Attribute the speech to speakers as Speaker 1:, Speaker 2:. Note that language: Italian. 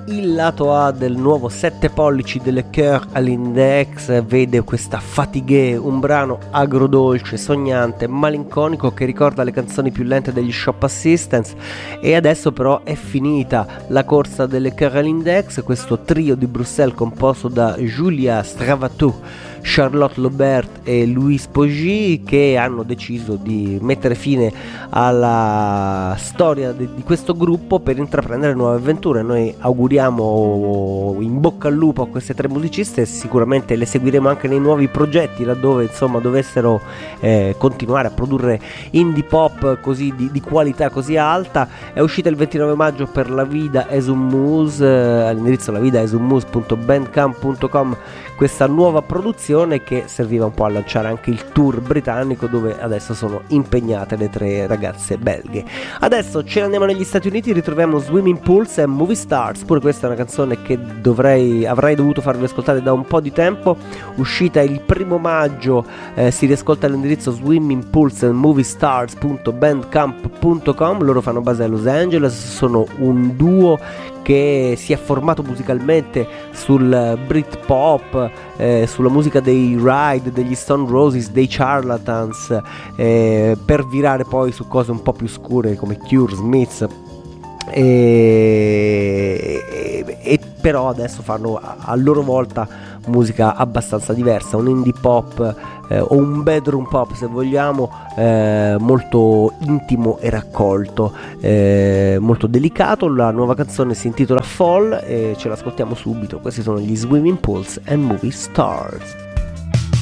Speaker 1: il lato A del nuovo 7 pollici delle Coeur à l'Index vede questa Fatigué, un brano agrodolce, sognante, malinconico che ricorda le canzoni più lente degli Shop Assistants. E adesso però è finita la corsa delle Coeur à l'Index, questo trio di Bruxelles composto da Julia Stravatou, Charlotte Lobert e Louis Poggi, che hanno deciso di mettere fine alla storia di questo gruppo per intraprendere nuove avventure. Noi auguriamo in bocca al lupo a queste tre musiciste e sicuramente le seguiremo anche nei nuovi progetti, laddove insomma dovessero continuare a produrre indie pop così di qualità così alta. È uscita il 29 maggio per La Vida es un Muse, all'indirizzo lavidaesunmuse.bandcamp.com, questa nuova produzione che serviva un po' a lanciare anche il tour britannico, dove adesso sono impegnate le tre ragazze belghe. Adesso ce ne andiamo negli Stati Uniti, ritroviamo Swimming Pools e Movie Stars. Pure questa è una canzone che avrei dovuto farvi ascoltare da un po' di tempo, uscita il 1 maggio, si riascolta all'indirizzo swimmingpoolsandmoviestars.bandcamp.com. Loro fanno base a Los Angeles, sono un duo che si è formato musicalmente sul Britpop, sulla musica dei Ride, degli Stone Roses, dei Charlatans, per virare poi su cose un po' più scure come Cure, Smiths, e però adesso fanno a loro volta musica abbastanza diversa, un indie pop o un bedroom pop se vogliamo, molto intimo e raccolto, molto delicato. La nuova canzone si intitola Fall e ce l'ascoltiamo subito. Questi sono gli Swimming Pools and Movie Stars.